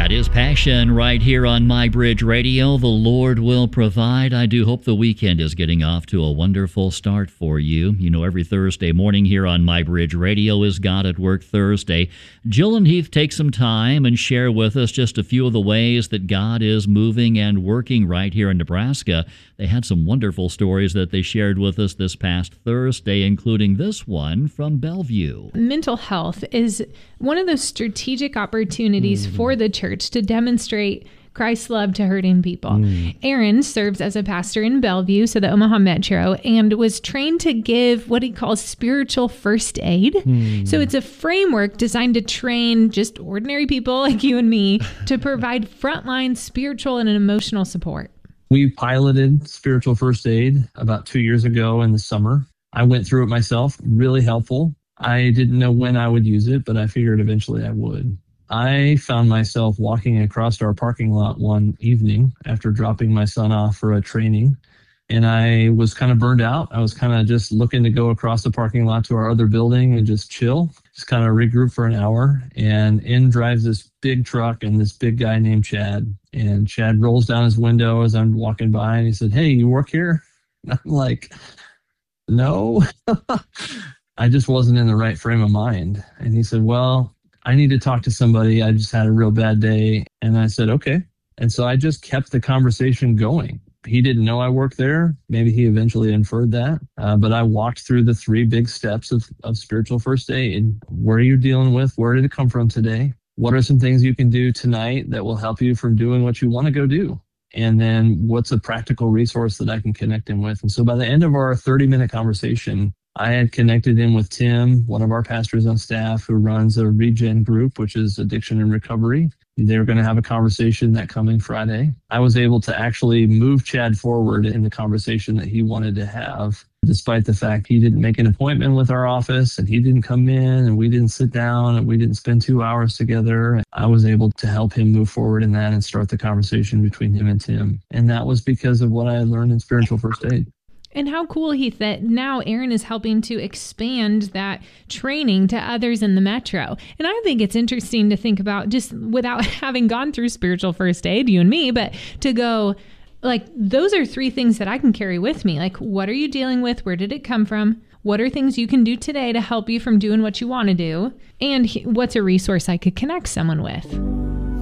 That is Passion right here on MyBridge Radio. The Lord will provide. I do hope the weekend is getting off to a wonderful start for you. You know, every Thursday morning here on MyBridge Radio is God at Work Thursday. Jill and Heath take some time and share with us just a few of the ways that God is moving and working right here in Nebraska. They had some wonderful stories that they shared with us this past Thursday, including this one from Bellevue. Mental health is one of those strategic opportunities for the church to demonstrate Christ's love to hurting people. Aaron serves as a pastor in Bellevue, so the Omaha Metro, and was trained to give what he calls spiritual first aid. So it's a framework designed to train just ordinary people like you and me to provide frontline spiritual and emotional support. We piloted spiritual first aid about 2 years ago in the summer. I went through it myself, really helpful. I didn't know when I would use it, but I figured eventually I would. I found myself walking across our parking lot one evening after dropping my son off for a training, and I was kind of burned out. I was kind of just looking to go across the parking lot to our other building and just chill, just kind of regroup for an hour. And in drives this big truck and this big guy named Chad. And Chad rolls down his window as I'm walking by, and he said, "Hey, you work here?" And I'm like, "No." I just wasn't in the right frame of mind. And he said, "Well, I need to talk to somebody. I just had a real bad day." And I said, "Okay." And so I just kept the conversation going. He didn't know I worked there. Maybe he eventually inferred that. But I walked through the 3 big steps of spiritual first aid. What are you dealing with? Where did it come from today? What are some things you can do tonight that will help you from doing what you want to go do? And then what's a practical resource that I can connect him with? And so by the end of our 30-minute conversation, I had connected him with Tim, one of our pastors on staff who runs a Regen group, which is addiction and recovery. They were going to have a conversation that coming Friday. I was able to actually move Chad forward in the conversation that he wanted to have, despite the fact he didn't make an appointment with our office and he didn't come in and we didn't sit down and we didn't spend 2 hours together. I was able to help him move forward in that and start the conversation between him and Tim. And that was because of what I had learned in spiritual first aid. And how cool, Heath, that now Aaron is helping to expand that training to others in the Metro. And I think it's interesting to think about, just without having gone through spiritual first aid, you and me, but to go, like, those are 3 things that I can carry with me. Like, what are you dealing with? Where did it come from? What are things you can do today to help you from doing what you want to do? And what's a resource I could connect someone with?